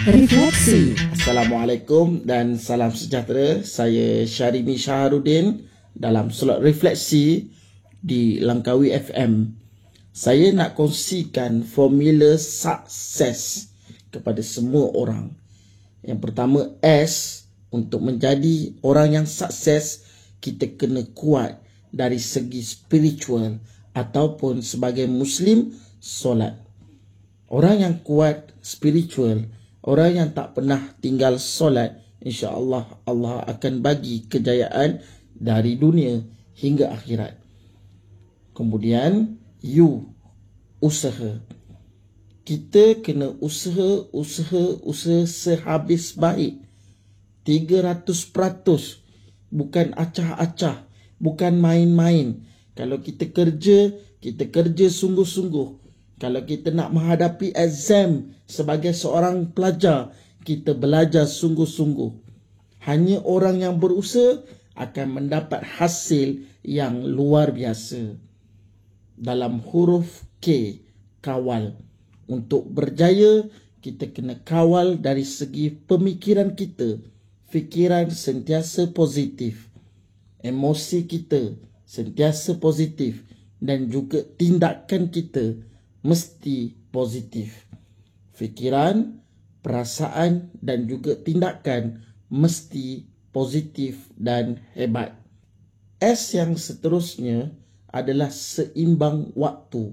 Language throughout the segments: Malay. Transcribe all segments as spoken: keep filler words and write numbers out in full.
Refleksi. Assalamualaikum dan salam sejahtera. Saya Syarimi Syaharudin dalam slot refleksi di Langkawi F M. Saya nak kongsikan formula sukses kepada semua orang. Yang pertama, S, untuk menjadi orang yang sukses, kita kena kuat dari segi spiritual ataupun sebagai Muslim, solat. Orang yang kuat spiritual, orang yang tak pernah tinggal solat, insya-Allah Allah akan bagi kejayaan dari dunia hingga akhirat. Kemudian U, usaha. Kita kena usaha, usaha, usaha sehabis baik. tiga ratus peratus. Bukan acah-acah, bukan main-main. Kalau kita kerja, kita kerja sungguh-sungguh. Kalau kita nak menghadapi exam sebagai seorang pelajar, kita belajar sungguh-sungguh. Hanya orang yang berusaha akan mendapat hasil yang luar biasa. Dalam huruf K, kawal. Untuk berjaya, kita kena kawal dari segi pemikiran kita. Fikiran sentiasa positif. Emosi kita sentiasa positif. Dan juga tindakan kita mesti positif. Fikiran, perasaan dan juga tindakan mesti positif dan hebat. S yang seterusnya adalah seimbang waktu.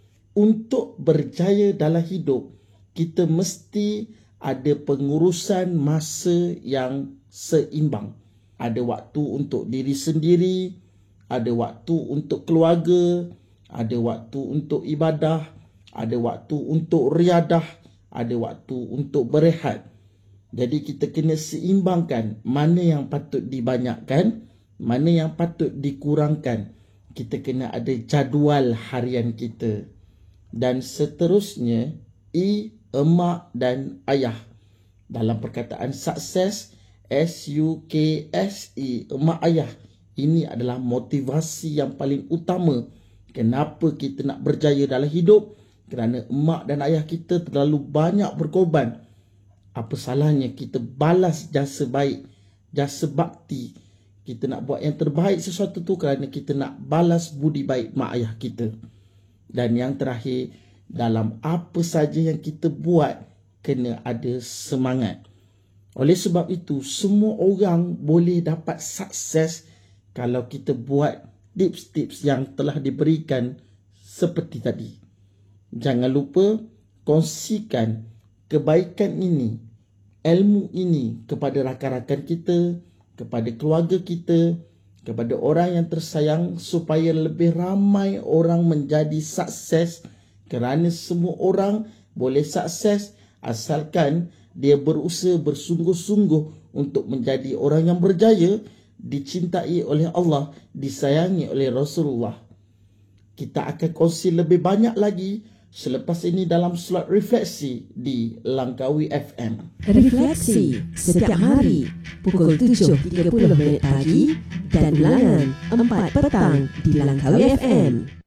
Untuk berjaya dalam hidup, kita mesti ada pengurusan masa yang seimbang. Ada waktu untuk diri sendiri, ada waktu untuk keluarga, ada waktu untuk ibadah, ada waktu untuk riadah, ada waktu untuk berehat. Jadi kita kena seimbangkan mana yang patut dibanyakkan, mana yang patut dikurangkan. Kita kena ada jadual harian kita. Dan seterusnya, I, emak dan ayah. Dalam perkataan sukses, S U K S E, emak ayah. Ini adalah motivasi yang paling utama. Kenapa kita nak berjaya dalam hidup? Kerana emak dan ayah kita terlalu banyak berkorban. Apa salahnya kita balas jasa baik, jasa bakti. Kita nak buat yang terbaik sesuatu tu kerana kita nak balas budi baik mak ayah kita. Dan yang terakhir, dalam apa saja yang kita buat, kena ada semangat. Oleh sebab itu, semua orang boleh dapat sukses kalau kita buat tips-tips yang telah diberikan seperti tadi. Jangan lupa kongsikan kebaikan ini, ilmu ini kepada rakan-rakan kita, kepada keluarga kita, kepada orang yang tersayang, supaya lebih ramai orang menjadi sukses. Kerana semua orang boleh sukses asalkan dia berusaha bersungguh-sungguh untuk menjadi orang yang berjaya, dicintai oleh Allah, disayangi oleh Rasulullah. Kita akan kongsi lebih banyak lagi selepas ini dalam slot refleksi di Langkawi F M. Refleksi setiap hari pukul tujuh tiga puluh minit pagi dan ulangan empat petang di Langkawi F M.